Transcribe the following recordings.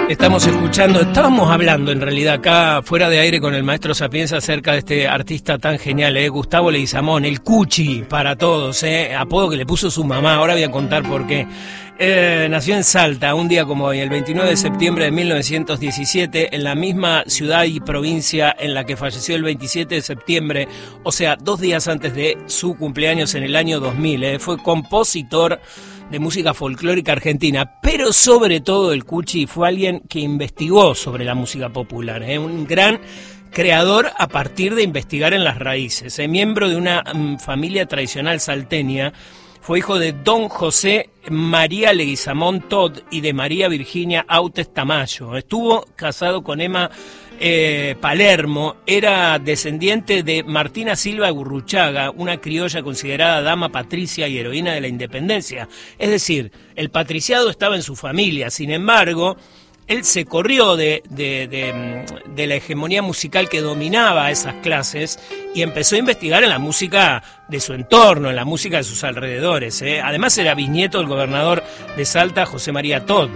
Estábamos hablando en realidad acá fuera de aire con el maestro Sapienza acerca de este artista tan genial, Gustavo Leguizamón, el Cuchi para todos, apodo que le puso su mamá, ahora voy a contar por qué. Nació en Salta, un día como hoy, el 29 de septiembre de 1917, en la misma ciudad y provincia en la que falleció el 27 de septiembre, o sea, 2 días antes de su cumpleaños en el año 2000. Fue compositor de música folclórica argentina, pero sobre todo el Cuchi fue alguien que investigó sobre la música popular, un gran creador a partir de investigar en las raíces, miembro de una familia tradicional salteña. Fue hijo de don José María Leguizamón Todd y de María Virginia Autes Tamayo. Estuvo casado con Emma Palermo, era descendiente de Martina Silva Gurruchaga, una criolla considerada dama patricia y heroína de la independencia. Es decir, el patriciado estaba en su familia, sin embargo, él se corrió de la hegemonía musical que dominaba a esas clases y empezó a investigar en la música de su entorno, en la música de sus alrededores. Además era bisnieto del gobernador de Salta, José María Todd.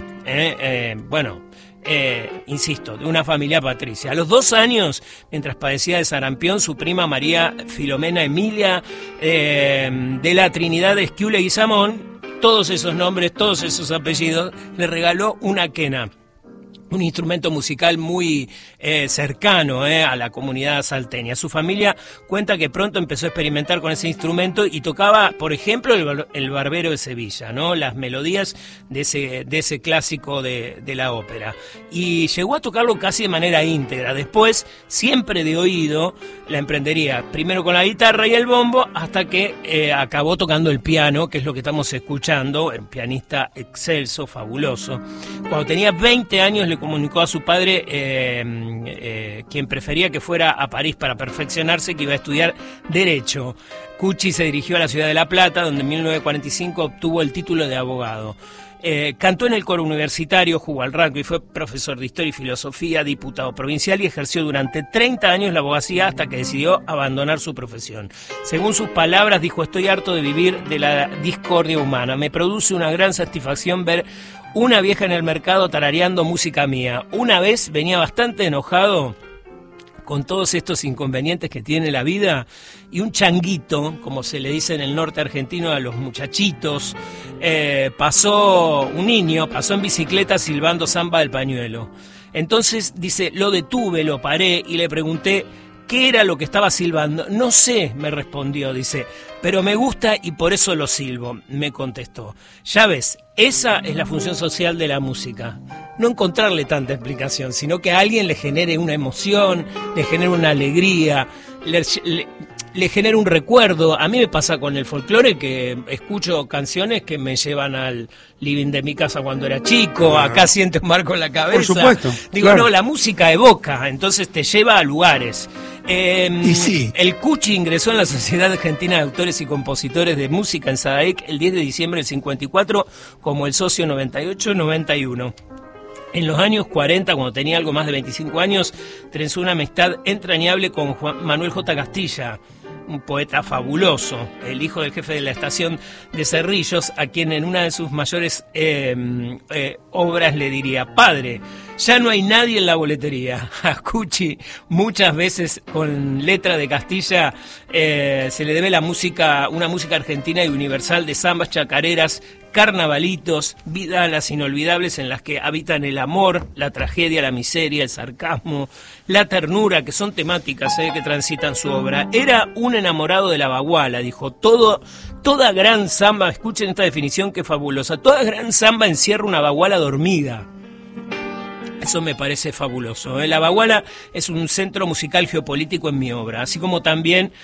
Insisto, de una familia patricia. A los 2 años, mientras padecía de sarampión, su prima María Filomena Emilia de la Trinidad de Esquiú Leguizamón, todos esos nombres, todos esos apellidos, le regaló una quena, un instrumento musical muy cercano a la comunidad salteña. Su familia cuenta que pronto empezó a experimentar con ese instrumento y tocaba, por ejemplo, el Barbero de Sevilla, ¿no? Las melodías de ese clásico de la ópera. Y llegó a tocarlo casi de manera íntegra. Después, siempre de oído, la emprendería primero con la guitarra y el bombo, hasta que acabó tocando el piano, que es lo que estamos escuchando, un pianista excelso, fabuloso. Cuando tenía 20 años le comunicó a su padre, quien prefería que fuera a París para perfeccionarse, que iba a estudiar Derecho. Cuchi se dirigió a la ciudad de La Plata, donde en 1945 obtuvo el título de abogado. Cantó en el coro universitario, jugó al rugby, fue profesor de Historia y Filosofía, diputado provincial y ejerció durante 30 años la abogacía hasta que decidió abandonar su profesión. Según sus palabras, dijo: estoy harto de vivir de la discordia humana. Me produce una gran satisfacción ver una vieja en el mercado tarareando música mía. Una vez venía bastante enojado con todos estos inconvenientes que tiene la vida, y un changuito, como se le dice en el norte argentino a los muchachitos, un niño pasó en bicicleta silbando Samba del Pañuelo. Entonces, dice, lo detuve, lo paré y le pregunté qué era lo que estaba silbando. No sé, me respondió, dice, pero me gusta y por eso lo silbo, me contestó. Ya ves, esa es la función social de la música. No encontrarle tanta explicación, sino que a alguien le genere una emoción, le genere una alegría, le genera un recuerdo. A mí me pasa con el folclore que escucho canciones que me llevan al living de mi casa cuando era chico, acá siento un marco en la cabeza. Por supuesto. Digo, claro. No, la música evoca, entonces te lleva a lugares. Y sí. El Cuchi ingresó en la Sociedad Argentina de Autores y Compositores de Música en Sadaic el 10 de diciembre del 54 como el socio 98-91. En los años 40, cuando tenía algo más de 25 años, trenzó una amistad entrañable con Juan Manuel J. Castilla, un poeta fabuloso, el hijo del jefe de la estación de Cerrillos, a quien en una de sus mayores obras le diría: padre, ya no hay nadie en la boletería. A Cuchi, muchas veces con letra de Castilla, se le debe una música argentina y universal de zambas, chacareras, carnavalitos, vidalas inolvidables en las que habitan el amor, la tragedia, la miseria, el sarcasmo, la ternura, que son temáticas que transitan su obra. Era un enamorado de la baguala, dijo. Toda gran zamba, escuchen esta definición que es fabulosa, toda gran zamba encierra una baguala dormida. Eso me parece fabuloso. La baguala es un centro musical geopolítico en mi obra, así como también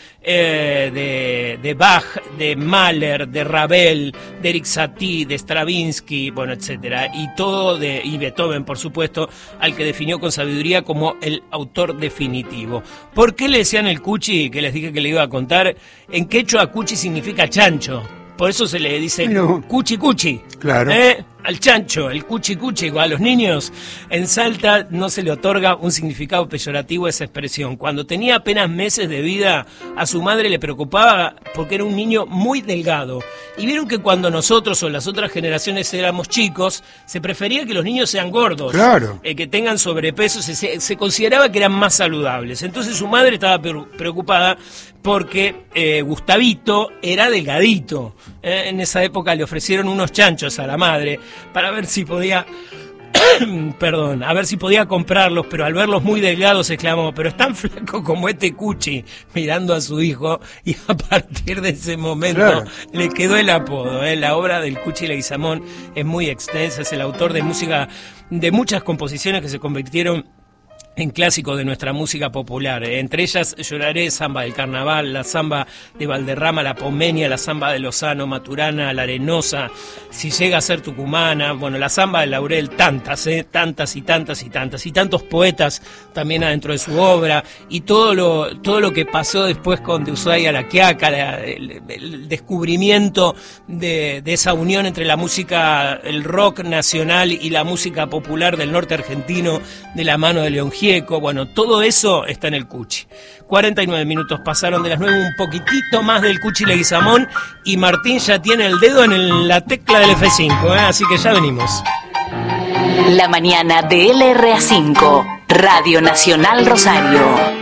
de Bach, de Mahler, de Ravel, de Erik Satie, de Stravinsky, bueno, etcétera, y Beethoven, por supuesto, al que definió con sabiduría como el autor definitivo. ¿Por qué le decían el Cuchi? Que les dije que le iba a contar. En quechua, Cuchi significa chancho. Por eso se le dice Cuchi Cuchi. Claro. al chancho, el cuchi cuchi, a los niños en Salta no se le otorga un significado peyorativo a esa expresión. Cuando tenía apenas meses de vida, a su madre le preocupaba porque era un niño muy delgado. Y vieron que cuando nosotros o las otras generaciones éramos chicos, se prefería que los niños sean gordos, claro, que tengan sobrepeso, se consideraba que eran más saludables. Entonces su madre estaba preocupada porque Gustavito era delgadito. En esa época le ofrecieron unos chanchos a la madre para ver si podía perdón, a ver si podía comprarlos, pero al verlos muy delgados exclamó, pero es tan flaco como este cuchi, mirando a su hijo, y a partir de ese momento claro, le quedó el apodo. La obra del Cuchi Leguizamón es muy extensa, es el autor de música, de muchas composiciones que se convirtieron en clásicos de nuestra música popular, entre ellas Lloraré, Samba del Carnaval, la Samba de Valderrama, la Pomenia, la Samba de Lozano, Maturana, la Arenosa, Si llega a ser tucumana, bueno, la Samba de Laurel, tantas y tantos poetas también adentro de su obra, y todo lo que pasó después con De Ushuaia a La Quiaca, el descubrimiento de esa unión entre la música, el rock nacional y la música popular del norte argentino, de la mano de León Gieco. Bueno, todo eso está en el Cuchi. 49 minutos pasaron de las 9, un poquitito más del Cuchi Leguizamón, y Martín ya tiene el dedo en la tecla del F5, así que ya venimos. La mañana de LRA5, Radio Nacional Rosario.